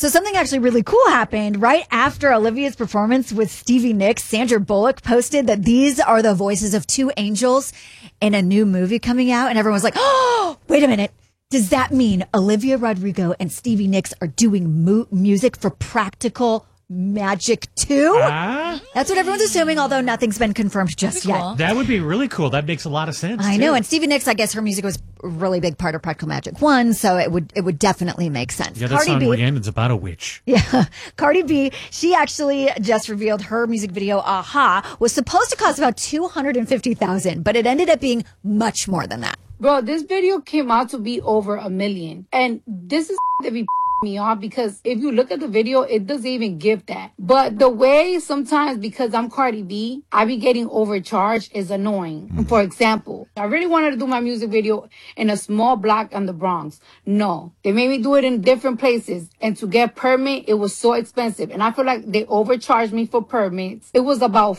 So something actually really cool happened right after Olivia's performance with Stevie Nicks. Sandra Bullock posted that these are the voices of two angels in a new movie coming out. And everyone was like, oh, wait a minute. Does that mean Olivia Rodrigo and Stevie Nicks are doing music for Practical Magic 2? That's what everyone's assuming, although nothing's been confirmed just yet. That would be really cool. That makes a lot of sense. I know. And Stevie Nicks, I guess her music was a really big part of Practical Magic 1, so it would definitely make sense. Yeah, that song Rhiannon's about a witch. Yeah. Cardi B, she actually just revealed her music video, Aha, was supposed to cost about $250,000, but it ended up being much more than that. Bro, this video came out to be over $1 million. And this is that be me off because if you look at the video, it doesn't even give that. But the way sometimes, because I'm Cardi B, I be getting overcharged is annoying. For example, I really wanted to do my music video in a small block in the Bronx. No, they made me do it in different places. And to get permit, it was so expensive. And I feel like they overcharged me for permits. It was about